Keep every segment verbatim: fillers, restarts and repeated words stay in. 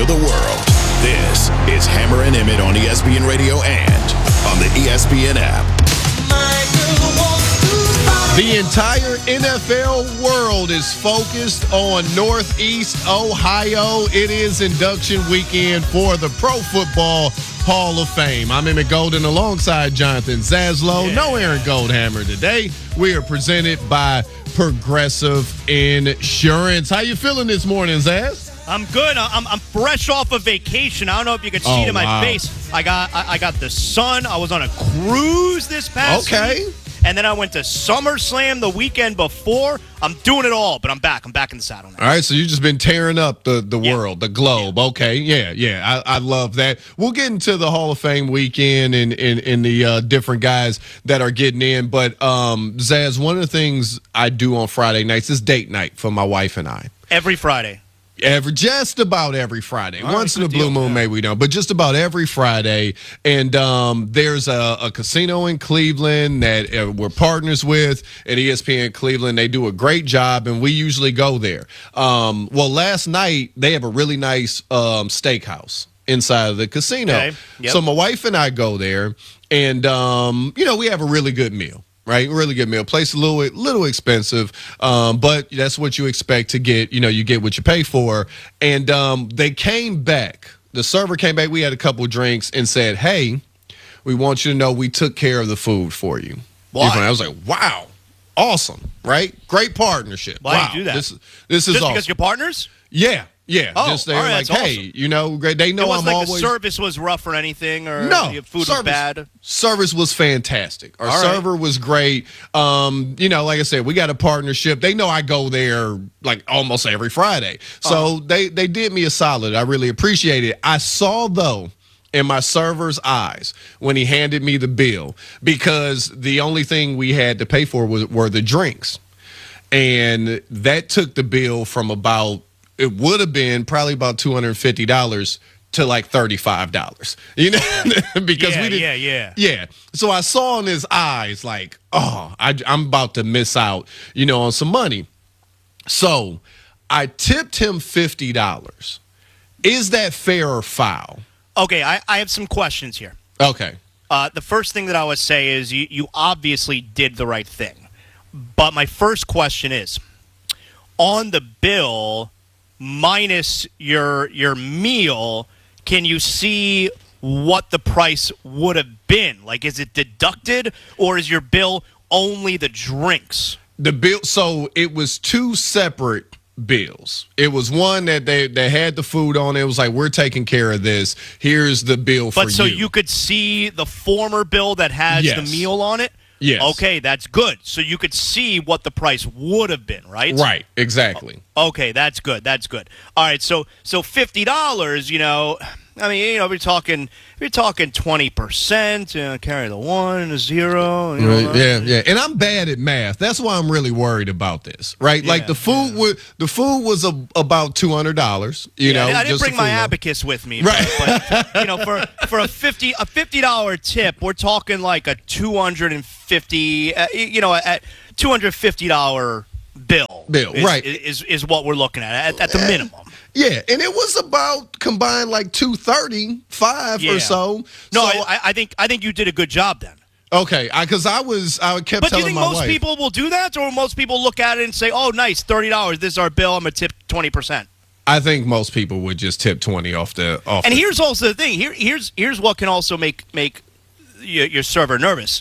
the world. This is Hammer and Emmett on E S P N Radio and on the E S P N app. The entire N F L world is focused on Northeast Ohio. It is induction weekend for the Pro Football Hall of Fame. I'm Emmett Golden alongside Jonathan Zaslow. Yeah. No Aaron Goldhammer today. We are presented by Progressive Insurance. How you feeling this morning, Zaz? I'm good. I'm, I'm fresh off of vacation. I don't know if you can see Oh, it in my wow. face. I got I, I got the sun. I was on a cruise this past Okay. week. And then I went to SummerSlam the weekend before. I'm doing it all, but I'm back. I'm back in the saddle now. All right, so you've just been tearing up the, the Yeah. world, the globe. Okay, yeah, yeah, I, I love that. We'll get into the Hall of Fame weekend and, and, and the uh, different guys that are getting in. But, um, Zaz, one of the things I do on Friday nights is date night for my wife and I. Every Friday. Every just about every Friday. All Once right, in a good blue deal, moon, yeah. maybe we don't, but just about every Friday. And um, there's a, a casino in Cleveland that uh, we're partners with at E S P N Cleveland. They do a great job, and we usually go there. Um, well, last night they have a really nice um, steakhouse inside of the casino. Okay. Yep. So my wife and I go there, and um, you know, we have a really good meal. Right, really good meal. Place a little, little expensive, um, but that's what you expect to get. You know, you get what you pay for. And um, they came back. The server came back. We had a couple of drinks and said, "Hey, we want you to know we took care of the food for you." Why? I was like, "Wow, awesome! Right, great partnership. Why wow, did you do that? This, this is Just awesome. because you're partners? Yeah, yeah. Oh, just they're all right, like, that's hey, awesome. you know, great. They know It wasn't I'm like always the service was rough or anything, or no, the food service, was bad. Service was fantastic. Our All right. server was great. Um, you know, like I said, we got a partnership. They know I go there like almost every Friday. So Uh-huh. they they did me a solid. I really appreciate it. I saw though in my server's eyes when he handed me the bill, because the only thing we had to pay for was, were the drinks. And that took the bill from about, it would have been probably about two hundred fifty dollars to like thirty-five dollars, you know, because Yeah, we didn't. yeah, yeah. Yeah. So I saw in his eyes like, oh, I, I'm about to miss out, you know, on some money. So I tipped him fifty dollars. Is that fair or foul? Okay, I, I have some questions here. Okay. Uh, the first thing that I would say is you, you obviously did the right thing. But my first question is, on the bill minus your your meal, can you see what the price would have been? Like, is it deducted, or is your bill only the drinks? The bill, so it was two separate bills. It was one that they, they had the food on. It was like, we're taking care of this. Here's the bill for you. But so you could see the former bill that has Yes. the meal on it? Yes. Okay, that's good. So you could see what the price would have been, right? Right, exactly. Okay, that's good. That's good. All right, so so fifty dollars, you know, I mean, you know, we're talking we're talking twenty percent, you know, carry the one and a zero. You know, Right, yeah, yeah. And I'm bad at math. That's why I'm really worried about this, right? Yeah, like the food yeah. was the food was a, about two hundred dollars, you Yeah, know. I didn't just bring the my food. abacus with me, Right. But, but you know, for for a fifty a fifty dollar tip, we're talking like a two hundred and fifty, uh, you know, at two hundred fifty dollar bill. Bill, is, right. Is is what we're looking at at, at the minimum. Yeah, and it was about combined like two thirty-five Yeah. or so. No, So, I, I think I think you did a good job then. okay, because I, I was I kept But do you telling think my most wife. people will do that, or most people look at it and say, "Oh, nice, thirty dollars. This is our bill. I'm gonna tip twenty percent." I think most people would just tip twenty off the off. And the, here's also the thing. Here, here's here's what can also make make your, your server nervous.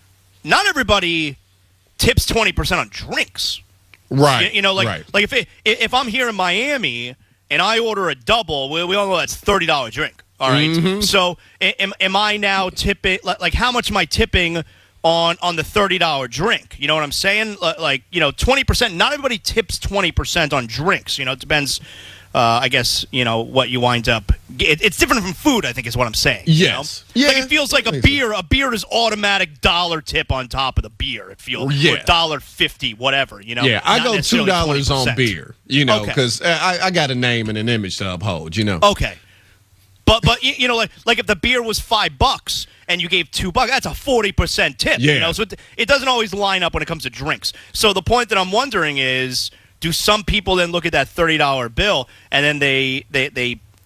Not everybody tips twenty percent on drinks. right, You, you know, like right. like if it, if I'm here in Miami and I order a double, we, we all know that's thirty dollar drink. All right. Mm-hmm. So am, am I now tipping? Like, how much am I tipping on on the thirty dollar drink? You know what I'm saying? Like, you know, twenty percent. Not everybody tips twenty percent on drinks. You know, it depends. Uh, I guess, you know, what you wind up. It, it's different from food, I think, is what I'm saying. Yes. You know? Yeah, Like, it feels like a makes beer. A beer is automatic dollar tip on top of the beer. It feels Yeah. or dollar fifty, whatever. You know. Yeah, I Not go two necessarily dollars on twenty percent. beer, you know, Okay. because I, I got a name and an image to uphold, you know. Okay. But but you, you know, like like if the beer was five bucks and you gave two bucks, that's a forty percent tip. Yeah. You know, so it, it doesn't always line up when it comes to drinks. So the point that I'm wondering is, do some people then look at that thirty dollar bill and then they they they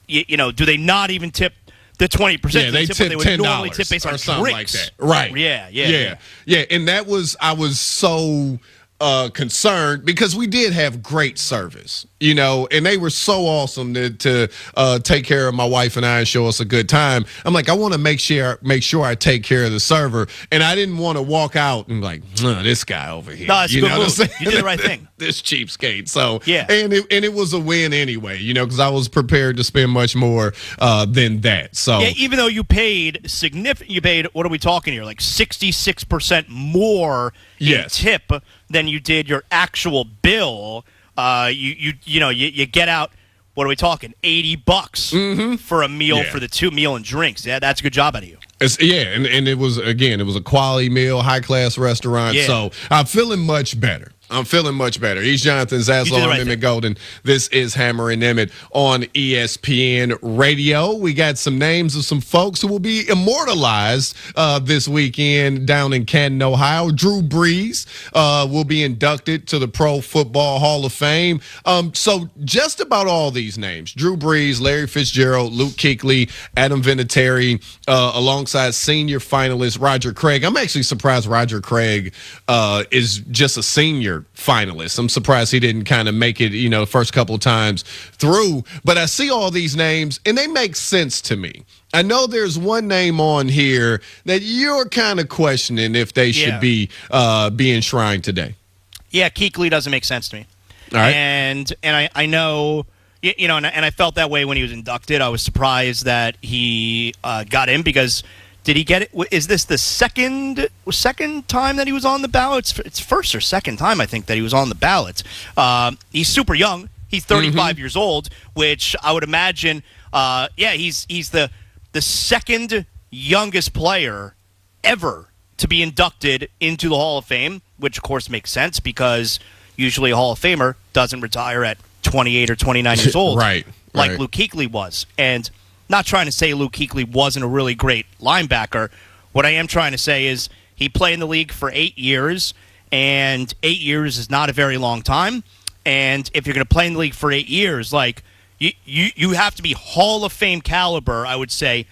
you, you know, do they not even tip the twenty percent? Yeah, they tip tip what they would ten normally dollars tip based or on something drinks. like that. Right. Yeah, yeah, yeah, yeah. yeah. And that was I was so uh, concerned because we did have great service, you know, and they were so awesome to, to uh, take care of my wife and I and show us a good time. I'm like, I want to make sure make sure I take care of the server, and I didn't want to walk out and like, oh, this guy over here. No, it's you a good know move. what I'm saying? You did the right thing. This cheapskate. So yeah, and it, and it was a win anyway, you know, because I was prepared to spend much more uh, than that. So yeah, even though you paid significant, you paid, what are we talking here? Like sixty-six percent more in yes. tip than you did your actual bill. Uh, you you you know you, you get out. What are we talking? Eighty bucks mm-hmm. for a meal yeah. for the two meal and drinks. Yeah, that's a good job out of you. It's, yeah, and, and it was again, it was a quality meal, high class restaurant. Yeah. So I'm feeling much better. I'm feeling much better. He's Jonathan Zaslow. I'm right Emmett thing. Golden. This is Hammer and Emmett on E S P N Radio. We got some names of some folks who will be immortalized uh, this weekend down in Canton, Ohio. Drew Brees uh, will be inducted to the Pro Football Hall of Fame. Um, so just about all these names, Drew Brees, Larry Fitzgerald, Luke Kuechly, Adam Vinatieri, uh, alongside senior finalist Roger Craig. I'm actually surprised Roger Craig uh, is just a senior finalist. I'm surprised he didn't kind of make it, you know, the first couple of times through. But I see all these names, and they make sense to me. I know there's one name on here that you're kind of questioning if they should yeah. be uh, be enshrined today. Yeah, Kuechly doesn't make sense to me. All right. And and I, I know, you, you know, and, and I felt that way when he was inducted. I was surprised that he uh, got in because did he get it? Is this the second second time that he was on the ballot? It's, it's first or second time, I think, that he was on the ballot. Um, he's super young. He's thirty-five mm-hmm. years old, which I would imagine, uh, yeah, he's he's the the second youngest player ever to be inducted into the Hall of Fame, which, of course, makes sense because usually a Hall of Famer doesn't retire at twenty-eight or twenty-nine years old, right, like right. Luke Kuechly was. And not trying to say Luke Kuechly wasn't a really great linebacker. What I am trying to say is he played in the league for eight years, and eight years is not a very long time. And if you're going to play in the league for eight years, like you, you, you have to be Hall of Fame caliber, I would say,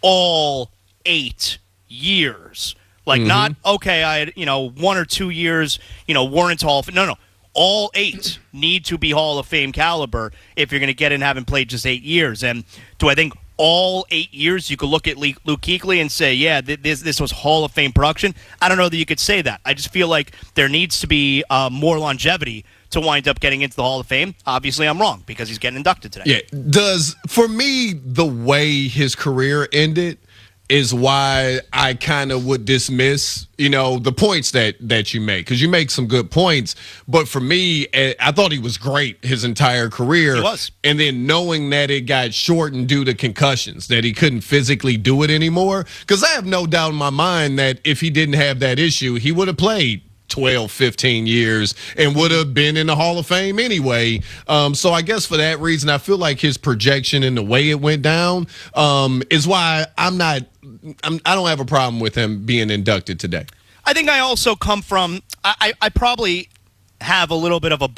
all eight years. Like mm-hmm. not, okay, I had, you know, one or two years, you know, warrant Hall of Fame. No, no. All eight need to be Hall of Fame caliber if you're going to get in having played just eight years. And do I think all eight years you could look at Luke Kuechly and say, yeah, this this was Hall of Fame production? I don't know that you could say that. I just feel like there needs to be uh, more longevity to wind up getting into the Hall of Fame. Obviously, I'm wrong because he's getting inducted today. Yeah, does for me the way his career ended is why I kind of would dismiss, you know, the points that that you make, because you make some good points. But for me, I thought he was great his entire career. He was. And then knowing that it got shortened due to concussions, that he couldn't physically do it anymore, because I have no doubt in my mind that if he didn't have that issue, he would have played twelve, fifteen years and would have been in the Hall of Fame anyway. Um, so I guess for that reason, I feel like his projection and the way it went down um, is why I'm not I'm, I don't have a problem with him being inducted today. I think I also come from I, I, I probably have a little bit of a